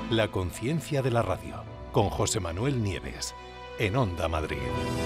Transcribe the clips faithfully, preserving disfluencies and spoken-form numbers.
La conciencia de la radio, con José Manuel Nieves, en Onda Madrid.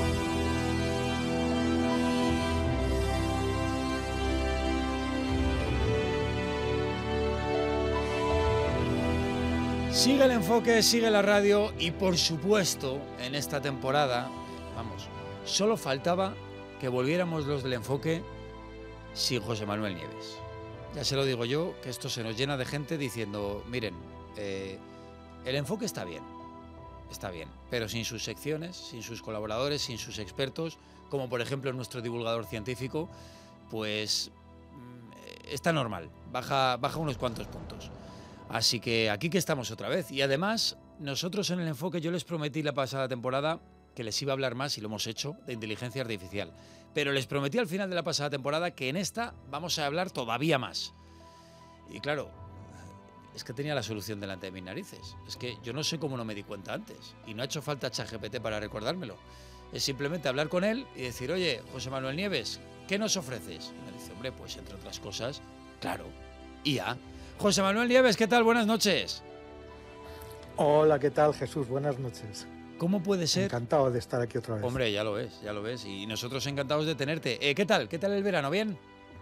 Sigue el enfoque, sigue la radio y por supuesto en esta temporada, vamos, solo faltaba que volviéramos los del enfoque sin José Manuel Nieves. Ya se lo digo yo, que esto se nos llena de gente diciendo, miren, eh, el enfoque está bien, está bien, pero sin sus secciones, sin sus colaboradores, sin sus expertos, como por ejemplo nuestro divulgador científico, pues está normal, baja, baja unos cuantos puntos. Así que aquí que estamos otra vez. Y además, nosotros en el enfoque, yo les prometí la pasada temporada que les iba a hablar más, y lo hemos hecho, de inteligencia artificial. Pero les prometí al final de la pasada temporada que en esta vamos a hablar todavía más. Y claro, es que tenía la solución delante de mis narices. Es que yo no sé cómo no me di cuenta antes. Y no ha hecho falta ChatGPT para recordármelo. Es simplemente hablar con él y decir, oye, José Manuel Nieves, ¿qué nos ofreces? Y me dice, hombre, pues entre otras cosas, claro, I A. José Manuel Nieves, ¿qué tal? Buenas noches. Hola, ¿qué tal, Jesús? Buenas noches. ¿Cómo puede ser? Encantado de estar aquí otra vez. Hombre, ya lo ves, ya lo ves. Y nosotros encantados de tenerte. Eh, ¿Qué tal? ¿Qué tal el verano? ¿Bien?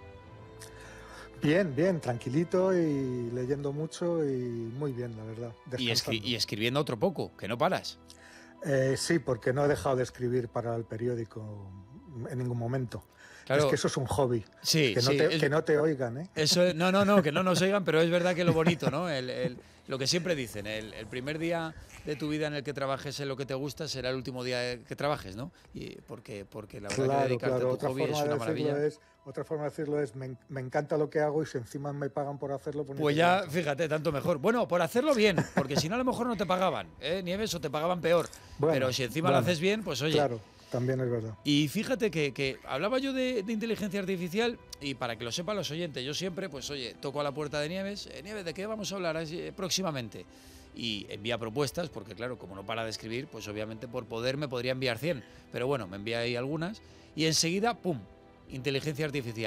Bien, bien, tranquilito y leyendo mucho y muy bien, la verdad. Y, escri y escribiendo otro poco, que no paras. Eh, sí, porque no he dejado de escribir para el periódico en ningún momento. Claro. Es que eso es un hobby. Sí, que no, sí, te, es, que no te oigan, ¿eh? Eso es, no, no, no, que no nos oigan, pero es verdad que lo bonito, ¿no? El, el, lo que siempre dicen, el, el primer día de tu vida en el que trabajes en lo que te gusta será el último día que trabajes, ¿no? Y porque, porque la verdad claro, que dedicarte claro. a tu otra hobby forma es una de maravilla. Es, otra forma de decirlo es, me, me encanta lo que hago y si encima me pagan por hacerlo... Pues, pues ya, fíjate, tanto mejor. Bueno, por hacerlo bien, porque si no a lo mejor no te pagaban, ¿eh, Nieves? O te pagaban peor. Bueno, pero si encima bueno, lo haces bien, pues oye... Claro. También es verdad. Y fíjate que, que hablaba yo de, de inteligencia artificial y para que lo sepan los oyentes, yo siempre, pues oye, toco a la puerta de Nieves. Eh, Nieves, ¿de qué vamos a hablar eh, próximamente? Y envía propuestas, porque claro, como no para de escribir, pues obviamente por poder me podría enviar cien. Pero bueno, me envía ahí algunas y enseguida, ¡pum!, inteligencia artificial.